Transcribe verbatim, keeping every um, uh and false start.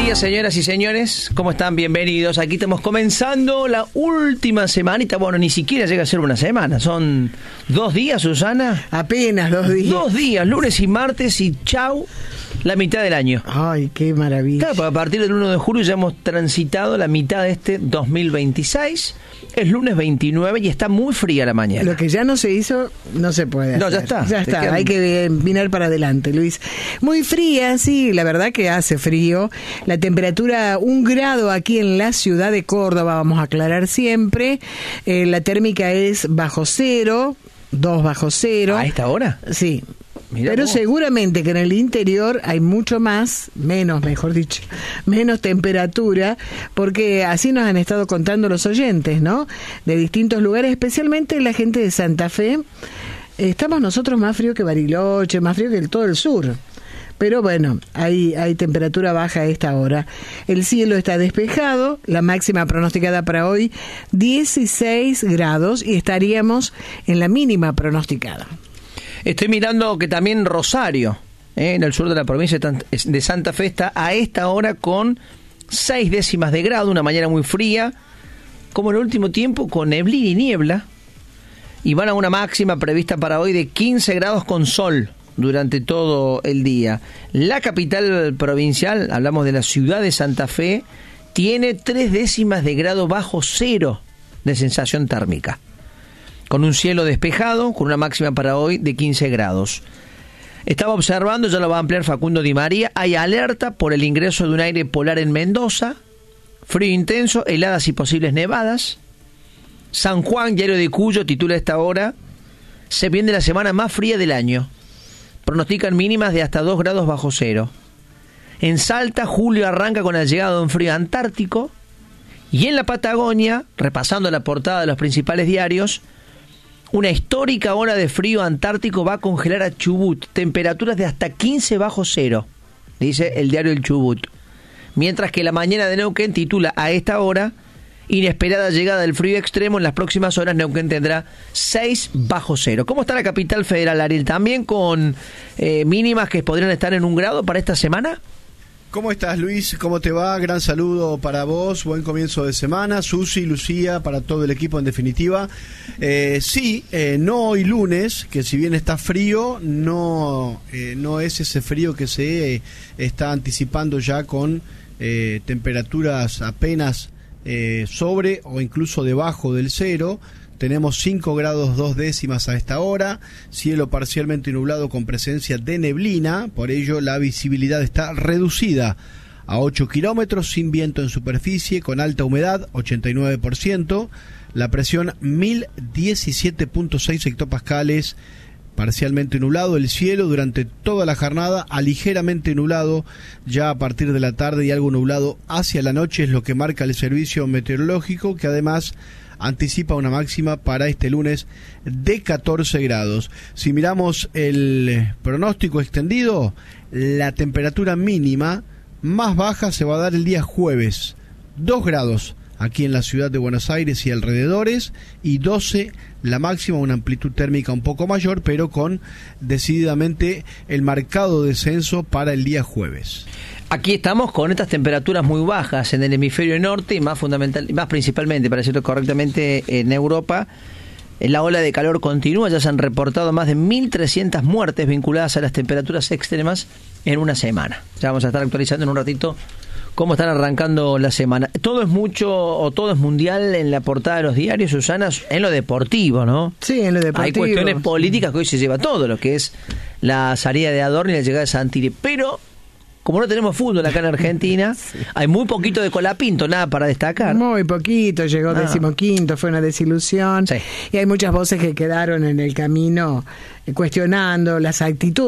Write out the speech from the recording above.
días, señoras y señores. ¿Cómo están? Bienvenidos. Aquí estamos comenzando la última semanita. Bueno, ni siquiera llega a ser una semana. Son dos días, Susana. Apenas dos días. Dos días, lunes y martes, y chau, la mitad del año. Ay, qué maravilla. Claro, porque a partir del uno de julio ya hemos transitado la mitad de este dos mil veintiséis. Es lunes veintinueve y está muy fría la mañana. Lo que ya no se hizo, no se puede hacer. No, ya está. Ya está, quedan... hay que mirar para adelante, Luis. Muy fría, sí, la verdad que hace frío. La temperatura, un grado aquí en la ciudad de Córdoba, vamos a aclarar siempre. Eh, la térmica es bajo cero, dos bajo cero. ¿A esta hora? Sí. Mirá Pero vos. seguramente que en el interior hay mucho más, menos, mejor dicho, menos temperatura, porque así nos han estado contando los oyentes, ¿no? De distintos lugares, especialmente la gente de Santa Fe. Estamos nosotros más frío que Bariloche, más frío que el, todo el sur. Pero bueno, hay, hay temperatura baja a esta hora. El cielo está despejado, la máxima pronosticada para hoy, dieciséis grados, y estaríamos en la mínima pronosticada. Estoy mirando que también Rosario, eh, en el sur de la provincia de Santa Fe, está a esta hora con seis décimas de grado, una mañana muy fría, como en el último tiempo, con neblina y niebla, y van a una máxima prevista para hoy de quince grados con sol durante todo el día. La capital provincial, hablamos de la ciudad de Santa Fe, tiene tres décimas de grado bajo cero de sensación térmica, con un cielo despejado, con una máxima para hoy de quince grados. Estaba observando, ya lo va a ampliar Facundo Di María, hay alerta por el ingreso de un aire polar en Mendoza, frío intenso, heladas y posibles nevadas. San Juan, Diario de Cuyo, titula a esta hora, se viene la semana más fría del año. Pronostican mínimas de hasta dos grados bajo cero. En Salta, julio arranca con la llegada de un frío antártico. Y en la Patagonia, repasando la portada de los principales diarios, una histórica ola de frío antártico va a congelar a Chubut, temperaturas de hasta quince bajo cero, dice el diario El Chubut. Mientras que La Mañana de Neuquén titula a esta hora, inesperada llegada del frío extremo, en las próximas horas Neuquén tendrá seis bajo cero. ¿Cómo está la capital federal, Ariel? ¿También con eh, mínimas que podrían estar en un grado para esta semana? ¿Cómo estás, Luis? ¿Cómo te va? Gran saludo para vos, buen comienzo de semana. Susi, Lucía, para todo el equipo en definitiva. Eh, sí, eh, no hoy lunes, que si bien está frío, no, eh, no es ese frío que se eh, está anticipando ya con eh, temperaturas apenas eh, sobre o incluso debajo del cero. Tenemos cinco grados dos décimas a esta hora, cielo parcialmente nublado con presencia de neblina, por ello la visibilidad está reducida a ocho kilómetros, sin viento en superficie, con alta humedad, ochenta y nueve por ciento, la presión mil diecisiete punto seis hectopascales, parcialmente nublado el cielo durante toda la jornada, a ligeramente nublado ya a partir de la tarde y algo nublado hacia la noche, es lo que marca el servicio meteorológico, que además anticipa una máxima para este lunes de catorce grados. Si miramos el pronóstico extendido, la temperatura mínima más baja se va a dar el día jueves, dos grados aquí en la ciudad de Buenos Aires y alrededores, y doce la máxima, una amplitud térmica un poco mayor, pero con decididamente el marcado descenso para el día jueves. Aquí estamos con estas temperaturas muy bajas en el hemisferio norte y más fundamental, más principalmente, para decirlo correctamente, en Europa. La ola de calor continúa, ya se han reportado más de mil trescientas muertes vinculadas a las temperaturas extremas en una semana. Ya vamos a estar actualizando en un ratito cómo están arrancando la semana. Todo es mucho, o todo es mundial en la portada de los diarios, Susana, en lo deportivo, ¿no? Sí, en lo deportivo. Hay cuestiones políticas que hoy se lleva todo, lo que es la salida de Adorno y la llegada de Santilli, pero como no tenemos fútbol acá en Argentina, sí, hay muy poquito de Colapinto, nada para destacar. Muy poquito, llegó ah. decimoquinto, fue una desilusión. Sí. Y hay muchas voces que quedaron en el camino cuestionando las actitudes